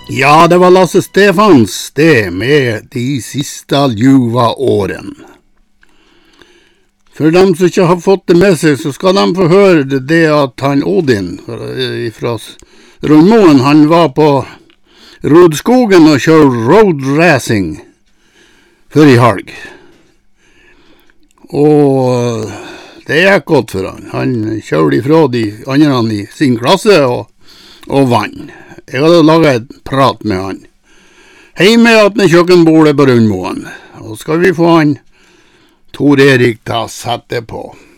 Ja, det var Lasse Stefans, det med de siste ljuva åren. For dem som ikke har fått det med seg, så skal de få høre det at han Odin fra Rundmoen, han var på Rodskogen og kjørte road racing før i helg. Og det gikk godt for han. Han kjørte ifra de andre i sin klasse og vann. Jeg hadde laget et prat med han. Hei med at med kjøkkenbordet på Rundmoen. Og skal vi få han Tor Erik til å sette på.